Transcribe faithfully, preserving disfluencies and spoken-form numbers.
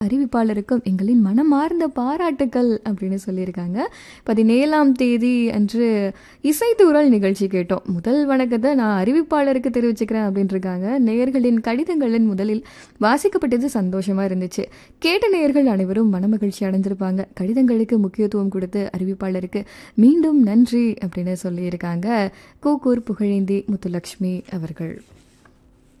அறிவிப்பாளருக்கும் எங்களின் மனமார்ந்த பாராட்டுக்கள் அப்படின்னு சொல்லியிருக்காங்க. பதினேழாம் தேதி அன்று இசைத்தூரல் நிகழ்ச்சி கேட்டோம். முதல் வணக்கத்தை நான் அறிவிப்பாளருக்கு தெரிவிச்சுக்கிறேன் அப்படின்னு இருக்காங்க. நேயர்களின் கடிதங்களின் முதலில் வாசிக்கப்பட்டது சந்தோஷமா இருந்துச்சு. கேட்ட நேயர்கள் அனைவரும் மனமகிழ்ச்சி அடைஞ்சிருப்பாங்க. கடிதங்களுக்கு முக்கியத்துவம் கொடுத்து அறிவிப்பாளருக்கு மீண்டும் நன்றி அப்படின்னு சொல்லியிருக்காங்க. கூக்கூர் புகழேந்தி முத்துலட்சுமி அவர்கள்.